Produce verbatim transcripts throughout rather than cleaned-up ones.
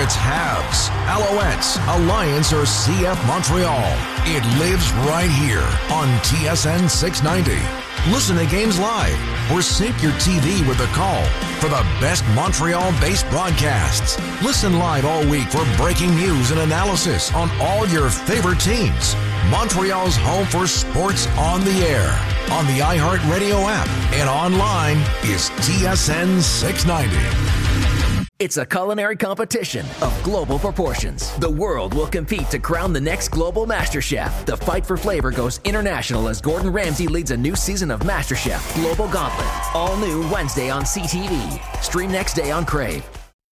it's Habs, Alouettes, Alliance, or C F Montreal, it lives right here on T S N six ninety. Listen to games live or sync your T V with a call for the best Montreal-based broadcasts. Listen live all week for breaking news and analysis on all your favorite teams. Montreal's home for sports on the air, on the iHeartRadio app, and online is T S N six ninety. It's a culinary competition of global proportions. The world will compete to crown the next global Master Chef. The fight for flavor goes international as Gordon Ramsay leads a new season of Master Chef Global Gauntlet. All new Wednesday on C T V. Stream next day on Crave.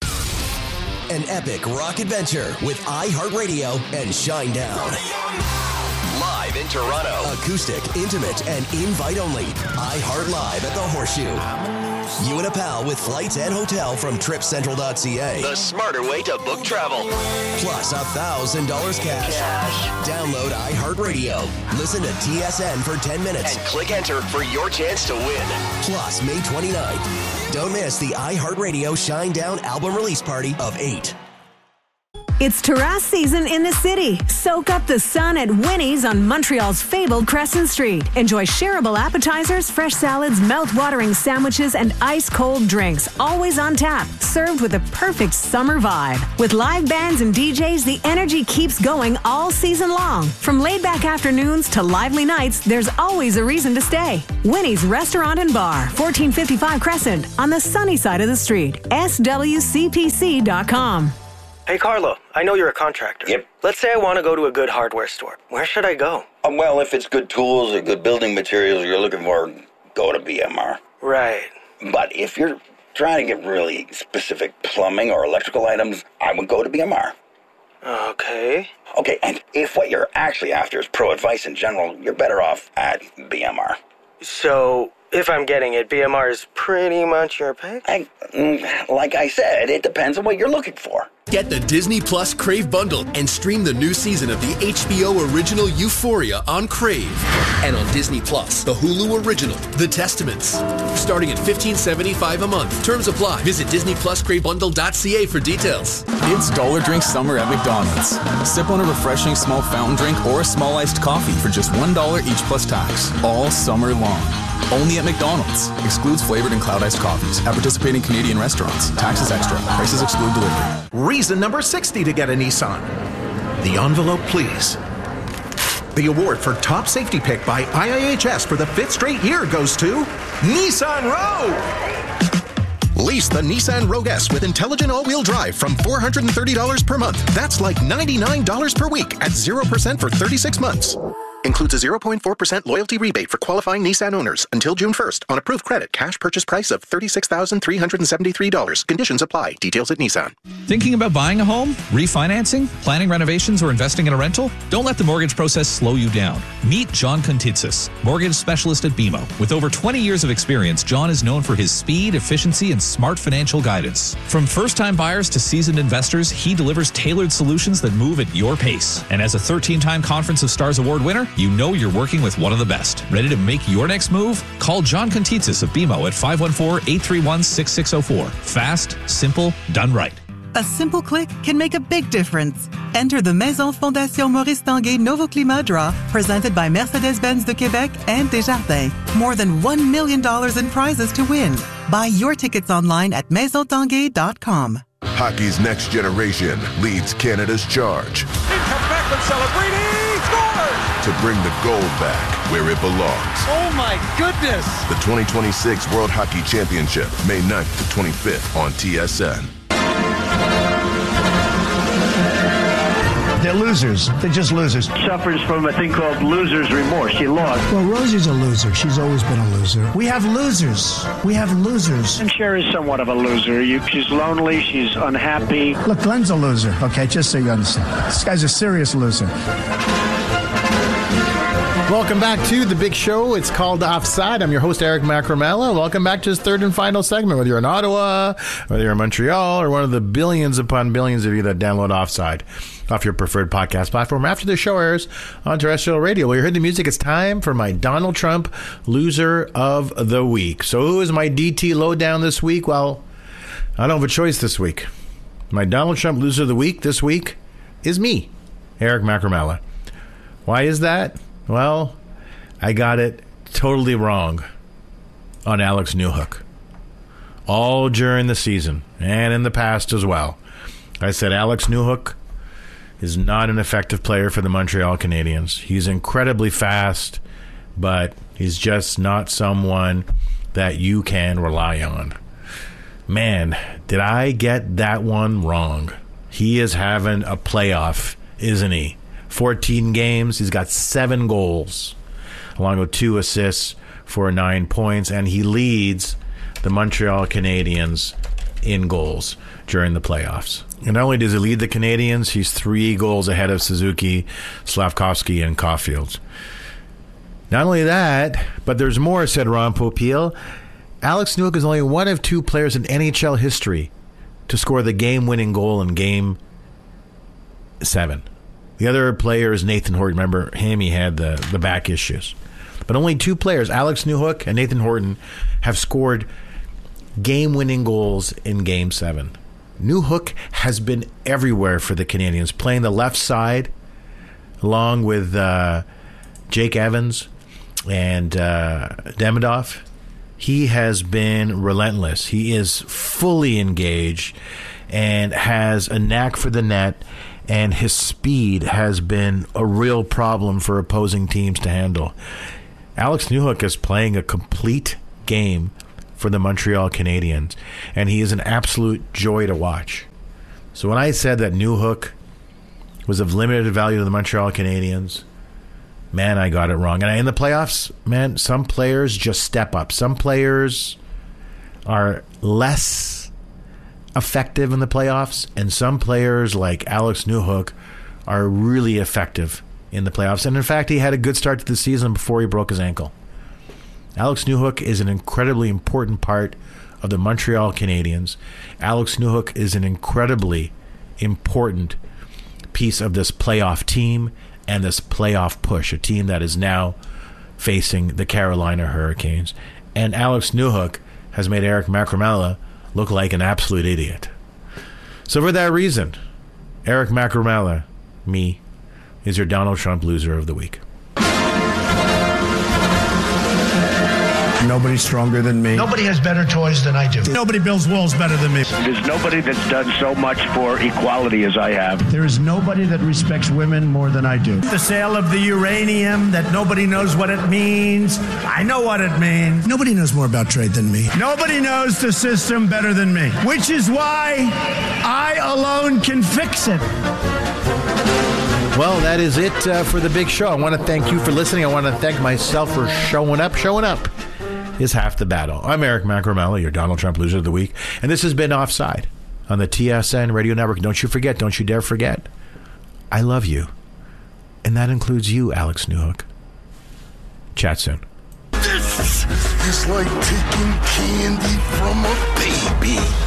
An epic rock adventure with iHeartRadio and Shinedown. Live in Toronto. Acoustic, intimate, and invite only. iHeart Live at the Horseshoe. You and a pal with flights and hotel from trip central dot c a. The smarter way to book travel. Plus one thousand dollars cash. cash. Download iHeartRadio. Listen to T S N for ten minutes. And click enter for your chance to win. Plus May twenty-ninth. Don't miss the iHeartRadio Shinedown album release party of eight. It's terrace season in the city. Soak up the sun at Winnie's on Montreal's fabled Crescent Street. Enjoy shareable appetizers, fresh salads, mouth-watering sandwiches, and ice-cold drinks, always on tap, served with a perfect summer vibe. With live bands and D Js, the energy keeps going all season long. From laid-back afternoons to lively nights, there's always a reason to stay. Winnie's Restaurant and Bar, fourteen fifty-five Crescent, on the sunny side of the street. S W C P C dot com. Hey, Carlo, I know you're a contractor. Yep. Let's say I want to go to a good hardware store. Where should I go? Um, well, if it's good tools or good building materials you're looking for, go to B M R. Right. But if you're trying to get really specific plumbing or electrical items, I would go to B M R. Okay. Okay, and if what you're actually after is pro advice in general, you're better off at B M R. So, if I'm getting it, B M R is pretty much your pick? I, like I said, it depends on what you're looking for. Get the Disney Plus Crave bundle and stream the new season of the H B O original Euphoria on Crave. And on Disney Plus, the Hulu original, The Testaments. Starting at fifteen seventy-five a month. Terms apply. Visit disney plus crave bundle dot c a for details. It's Dollar Drink Summer at McDonald's. Sip on a refreshing small fountain drink or a small iced coffee for just one dollar each plus tax. All summer long. Only at McDonald's. Excludes flavored and cloud iced coffees at participating Canadian restaurants. Taxes extra. Prices exclude delivery. Reason number sixty to get a Nissan. The envelope, please. The award for top safety pick by I I H S for the fifth straight year goes to Nissan Rogue. Lease the Nissan Rogue S with intelligent all-wheel drive from four hundred thirty dollars per month. That's like ninety-nine dollars per week at zero percent for thirty-six months. Includes a zero point four percent loyalty rebate for qualifying Nissan owners until June first on approved credit. Cash purchase price of thirty-six thousand three hundred seventy-three dollars. Conditions apply. Details at Nissan. Thinking about buying a home, refinancing, planning renovations, or investing in a rental? Don't let the mortgage process slow you down. Meet John Contitsis, mortgage specialist at B M O. With over twenty years of experience, John is known for his speed, efficiency, and smart financial guidance. From first-time buyers to seasoned investors, he delivers tailored solutions that move at your pace. And as a thirteen-time Conference of Stars Award winner, you know you're working with one of the best. Ready to make your next move? Call John Contitsis of B M O at five one four, eight three one, six six zero four. Fast, simple, done right. A simple click can make a big difference. Enter the Maison Fondation Maurice Tanguay Nouveau Climat Draw, presented by Mercedes-Benz de Québec and Desjardins. More than one million dollars in prizes to win. Buy your tickets online at maison tanguay dot com. Hockey's next generation leads Canada's charge. In comes Beckham celebrating! Scores! To bring the gold back where it belongs. Oh my goodness! The twenty twenty-six World Hockey Championship, May ninth to twenty-fifth on T S N. They're losers. They're just losers. Suffers from a thing called loser's remorse. She lost. Well, Rosie's a loser. She's always been a loser. We have losers. We have losers. And Cher is somewhat of a loser. You, she's lonely. She's unhappy. Look, Glenn's a loser, okay? Just so you understand. This guy's a serious loser. Welcome back to The Big Show. It's called Offside. I'm your host, Eric Macramella. Welcome back to this third and final segment. Whether you're in Ottawa, whether you're in Montreal, or one of the billions upon billions of you that download Offside off your preferred podcast platform after the show airs on terrestrial radio. Well, you heard the music. It's time for my Donald Trump Loser of the Week. So who is my D T lowdown this week? Well, I don't have a choice this week. My Donald Trump loser of the week this week is me, Eric Macramella. Why is that? Well, I got it totally wrong on Alex Newhook. All during the season and in the past as well. I said Alex Newhook is not an effective player for the Montreal Canadiens. He's incredibly fast, but he's just not someone that you can rely on. Man, did I get that one wrong. He is having a playoff, isn't he? fourteen games, he's got seven goals, along with two assists for nine points, and he leads the Montreal Canadiens in goals during the playoffs. And not only does he lead the Canadiens, he's three goals ahead of Suzuki, Slavkovsky, and Caulfield. Not only that, but there's more, said Ron Popeil. Alex Newhook is only one of two players in N H L history to score the game-winning goal in Game seven. The other player is Nathan Horton. Remember him, he had the, the back issues. But only two players, Alex Newhook and Nathan Horton, have scored game-winning goals in Game seven. Newhook has been everywhere for the Canadiens, playing the left side along with uh, Jake Evans and uh, Demidov. He has been relentless. He is fully engaged and has a knack for the net, and his speed has been a real problem for opposing teams to handle. Alex Newhook is playing a complete game for the Montreal Canadiens, and he is an absolute joy to watch. So when I said that Newhook was of limited value to the Montreal Canadiens, man, I got it wrong. And in the playoffs, man, some players just step up. Some players are less effective in the playoffs, and some players like Alex Newhook are really effective in the playoffs. And in fact, he had a good start to the season before he broke his ankle. Alex Newhook is an incredibly important part of the Montreal Canadiens. Alex Newhook is an incredibly important piece of this playoff team and this playoff push, a team that is now facing the Carolina Hurricanes. And Alex Newhook has made Eric Macramella look like an absolute idiot. So for that reason, Eric Macramella, me, is your Donald Trump loser of the week. Nobody's stronger than me. Nobody has better toys than I do. Nobody builds walls better than me. There's nobody that's done so much for equality as I have. There is nobody that respects women more than I do. The sale of the uranium that nobody knows what it means. I know what it means. Nobody knows more about trade than me. Nobody knows the system better than me. Which is why I alone can fix it. Well, that is it uh, for the big show. I want to thank you for listening. I want to thank myself for showing up. Showing up is half the battle. I'm Eric Macramella, your Donald Trump loser of the week, and this has been Offside on the T S N Radio Network. Don't you forget, don't you dare forget, I love you, and that includes you, Alex Newhook. Chat soon. This is like taking candy from a baby.